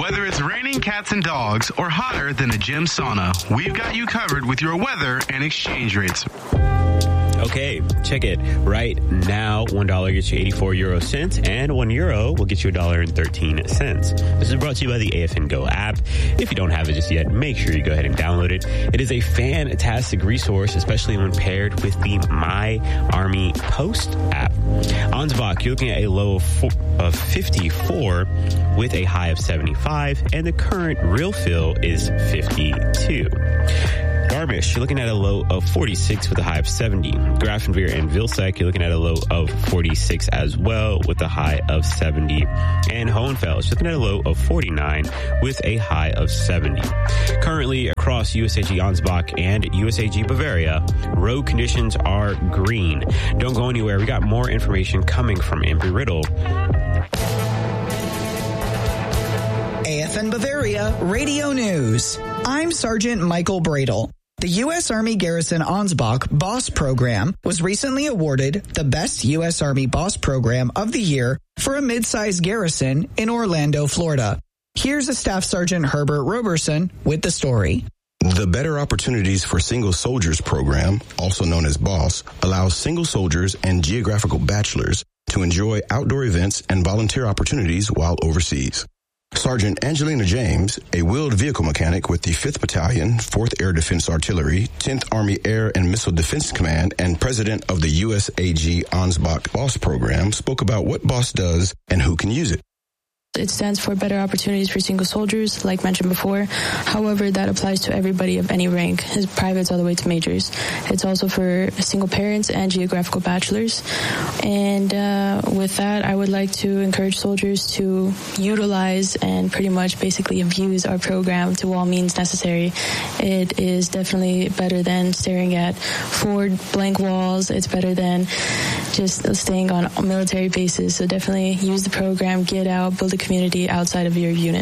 Whether it's raining cats and dogs or hotter than a gym sauna, we've got you covered with your weather and exchange rates. Okay, check it. Right now, $1 gets you 84 euro cents, and €1 will get you $1.13. This is brought to you by the AFN Go app. If you don't have it just yet, make sure you go ahead and download it. It is a fantastic resource, especially when paired with the My Army Post app. Ansbach, you're looking at a low of 54 with a high of 75, and the current real feel is 52. Garmisch, you're looking at a low of 46 with a high of 70. Grafenweer and Vilseck, you're looking at a low of 46 as well with a high of 70. And Hohenfels, you're looking at a low of 49 with a high of 70. Currently, across USAG Ansbach and USAG Bavaria, road conditions are green. Don't go anywhere. We got more information coming from Embry-Riddle. AFN Bavaria Radio News. I'm Sergeant Michael Bradle. The U.S. Army Garrison Ansbach BOSS program was recently awarded the Best U.S. Army BOSS program of the year for a mid-sized garrison in Orlando, Florida. Here's a Staff Sergeant Herbert Roberson with the story. The Better Opportunities for Single Soldiers program, also known as BOSS, allows single soldiers and geographical bachelors to enjoy outdoor events and volunteer opportunities while overseas. Sergeant Angelina James, a wheeled vehicle mechanic with the 5th Battalion, 4th Air Defense Artillery, 10th Army Air and Missile Defense Command, and president of the USAG Ansbach BOSS program, spoke about what BOSS does and who can use it. It stands for Better Opportunities for Single Soldiers, like mentioned before. However, that applies to everybody of any rank, as privates all the way to majors. It's also for single parents and geographical bachelors. And with that, I would like to encourage soldiers to utilize and pretty much basically abuse our program to all means necessary. It is definitely better than staring at 4 blank walls. It's better than just staying on military bases. So definitely use the program, get out, build a community outside of your unit.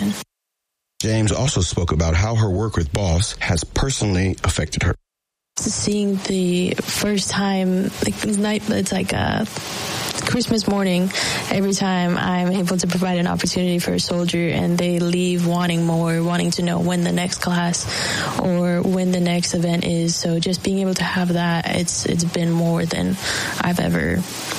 James also spoke about how her work with BOSS has personally affected her. Seeing the first time, it's like a Christmas morning, every time I'm able to provide an opportunity for a soldier and they leave wanting more, wanting to know when the next class or when the next event is. So just being able to have that, it's been more than I've ever,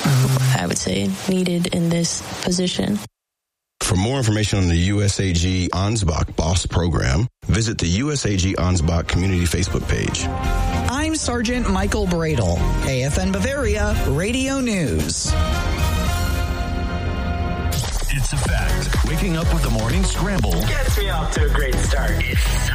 I would say, needed in this position. For more information on the USAG Ansbach BOSS program, visit the USAG Ansbach community Facebook page. I'm Sergeant Michael Bradle, AFN Bavaria Radio News. It's a fact. Waking up with the morning scramble gets me off to a great start. It's